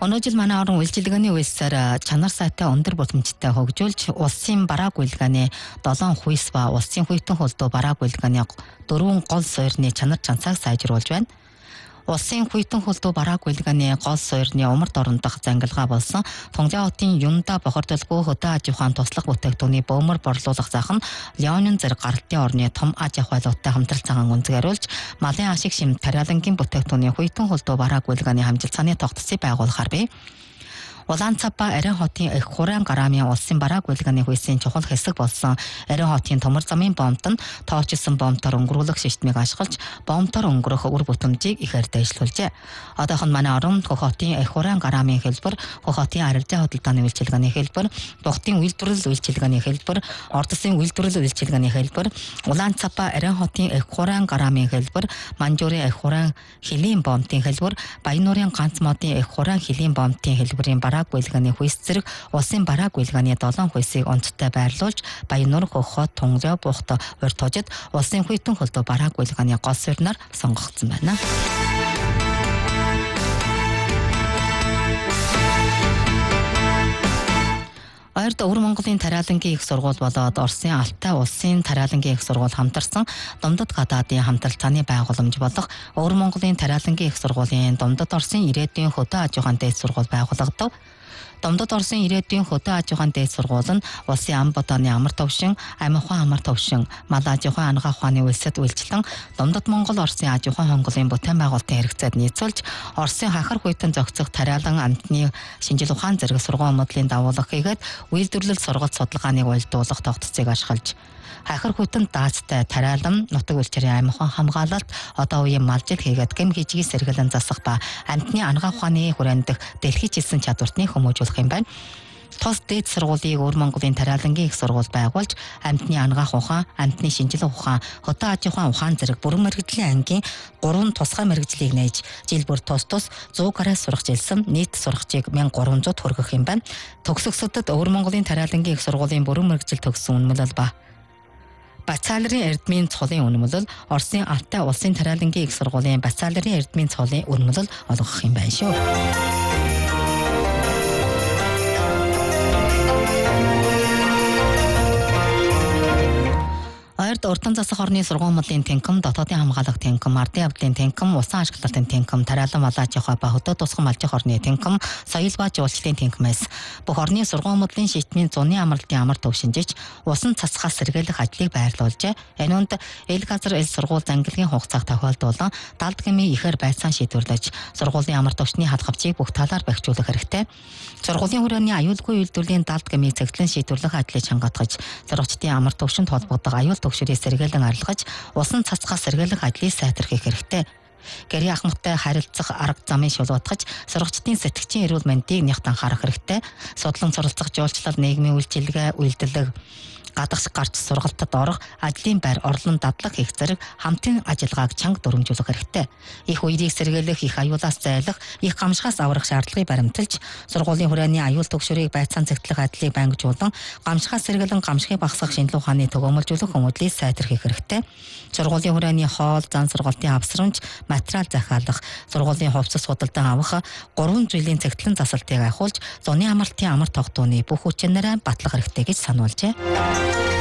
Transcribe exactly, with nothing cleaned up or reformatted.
Өнөө жил манай орон үйлчилгээний үйлсээр чанар сайтай өндөр боломжтой хөгжүүлж улсын бараа гүйлгээний долоон хүйс ба улсын хүйтэн холдоо бараа гүйлгээний дөрвөн гол суурьны чанар чанцааг сайжруулж байна. Улсын хүйтэн холдоо бараа гүйлгээний гол суурьны умард орон дахь зангилгаа болсон Тунгалин хотын Юмда бохирдолгүй хөдөө аж ахуйн туслах бүтээгдэхүүний бөмбөр борлуулах зах нь Леонин зэрэг гартын орны том аж ахуйлуудтай хамтралцаахан үндэгэруулж малын ашиг шим тариалангийн бүтээгдэхүүний хүйтэн холдоо бараа гүйлгээний хамжилцааны тогтцыг байгуулахаар бий. Улаанцапа Арийн хотын их хуран гараамын улсын бараа гүйлгээний хүйсийн чухал хэсэг болсон Арийн хотын Төмөр замын бомбд нь тоочсон бомбтоор өнгөрүүлэх системийг ашиглаж бомбтоор өнгөрөх үр бүтэмжийг ихээр дэвшлүүлжээ. Одоохон манай орон Хөх хотын их хуран гараамын хэлбэр, Хөх хотын арилжаа хөдөлгөөний үйлчилгээний хэлбэр, Дугтын үйлдвэрлэл үйлчилгээний хэлбэр, Ордосын үйлдвэрлэл үйлчилгээний хэлбэр, Улаанцапа Арийн хотын их хуран гараамын хэлбэр, Манжуурын их хуран хөлийн бомбтын хэлбэр, Баянуурын ганц модын их хуран хөлийн бомбтын хэлбэрийн бараа гүйлгээний хүйс зэрэг улсын бараа гүйлгээний долоон хүйсийг онцтой байрлуулж Баянур, Хөх хот, Тунгалин, Бухт, урд хожид улсын хүйтэн холдоо бараа гүйлгээний гол суурьнаар сонгогдсон байна. Ойрд Өвөр Монголын тариалангийн их сургууль болоод Оросын Алтай улсын тариалангийн их сургууль хамтарсан Думдад гадаадын хамтралцааны байгууламж болох Өвөр Монголын тариалангийн их сургуулийн Думдад Оросын ирээдүйн хөдөө аж ахуйн дээд сургууль байгуулагдав. Думдад Оросын ирээдүйн хөдөө аж ахуйн дээд сургууль нь улсын ам бодооны амар төвшин, амь ухаан амар төвшин, мал аж ахуйн ангаа ухааны үйлсэд үйлчлэн Думдад Монгол Оросын аж ахуйн хонголын бүтээн байгуулалтын хэрэгцээд нийцүүлж Оросын хахар хүйтэн зохицох тариалан амтны шинжил ухаан зэрэг сургууль моделийн дагуулга хийгээд үйлдвэрлэл сургалт судалгааныг уялдуулах тогтцыг ашиглаж хахар хүйтэн даацтай тариалан нутаг үйлчирийн амь ухаан хамгаалалт одоо үеийн малжил хийгээд гэм хижгийн сэргэлэн засах ба амтны ангаа ухааны хүрээнд дэлхийд чилсэн чадвартны хүмүүжүүлэх юм байна. Тус дээд сургуулийг Өвөр Монголын тариалангийн их сургууль байгуулж амтны ангаах ухаан, амтны шинжилгээ ухаан, хөдөө аж ахуйн ухаан зэрэг бүрэн мэргэжлийн ангийн гурван тусгай мэргэжлийг нээж жил бүр тус тус сто гараас сурах жилсэн нийт сурагчийг мянга гурван зуут хүргэх юм байна. Төгсөгсөдөд Өвөр Монголын тариалангийн их сургуулийн бүрэн мэргэжил төгссөн үнэмлэл ба Бацаалрын эрдмийн цолын үнэмлэл Оросын Алтай улсын тариалангийн их сургуулийн Бацаалрын эрдмийн цолын үнэмлэл олгох юм байна шүү. Ойрд Урдан засах орны сургууль моделийн тэнхим, дотоодын хамгаалах тэнхим, ардын явдлын тэнхим, усан ашиглалтын тэнхим, тариалан малын аж ахуй ба хөдөө тусгам аж ахуй орны тэнхим, соёл ба жуулчлалын тэнхимээс бүх орны сургууль моделийн шийдмийн зуны амралтын амар төвшинжиж, усан цацхаас сэргийлэх ажлыг байрлуулжээ. Энэ үнд эл газар эл сургууль зангилгийн хугацааг тохиолдуулан далд гмийн ихээр байцаан шийдвэрлэж, сургуулийн амар төвчний хадгалбчийг бүх талаар бэхжүүлэх хэрэгтэй. Сургуулийн хүрээний аюулгүй үйлдвэрлэлийн далд гмийг цэгцлэн шийдвэрлэх ажлыг чангатгаж, сурагчдын амар төвшөнд холбогдох аюул төвшөрийг сэргээлэн арилгаж, усан цацхаас сэргээлэх ажлыг сайтрахыг хэрэгтэй. Гэрийн ахмадтай харилцах арга замыг шулуутгаж, сурагчдын сэтгчийн эрүүл мэндийг нягт анхаарах хэрэгтэй. Судлан суралцах жуулчлал, нийгмийн үйлчилгээ, үйлдэлэг гадагш гарч сургалтад орох, ажлын байр орлон дадлаг хийх зэрэг хамтын ажиллагааг чанга дүрмжүүлэх хэрэгтэй. Их үерийг сэргээлэх, их аюулаас зайлах, их гамшихаас аврах шаардлагыг баримталж, сургуулийн хүрээний аюул төгшөрийг байцаан цэгтлэх ажлыг байнгжуулан, гамшихаас сэргээлэн гамшихыг багасгах шинжилгээ ухааны төгөөмөлжүүлэх хүмүүдлийг сайтрах хэрэгтэй. Сургуулийн хүрээний хоол, зан сургалтын авсрамж, материал захиалах, сургуулийн хувцас худалдан авах, гурван жилийн цэгтлэн засалтыг ахиулж, зуны амралтын амар тогтооны бүх хүчнээрээ батлах хэрэгтэй гэж сануулжээ.